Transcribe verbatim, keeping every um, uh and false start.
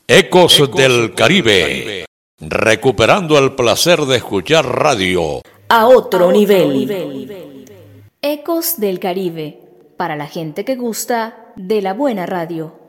Ecos, Ecos del Caribe, recuperando el placer de escuchar radio a otro, a nivel. otro nivel. Ecos del Caribe, para la gente que gusta de la buena radio.